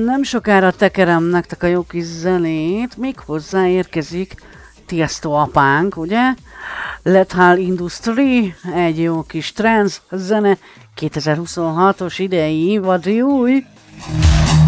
Nem sokára tekerem nektek a jó kis zenét, még hozzáérkezik Tiesto apánk, ugye? Lethal Industry, egy jó kis trance zene, 2026-os idei évad új.